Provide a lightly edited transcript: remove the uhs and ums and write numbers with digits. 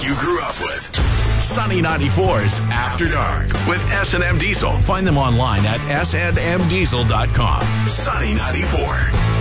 you grew up with. Sunny 94's After Dark with S&M Diesel. Find them online at snmdiesel.com. Sunny 94.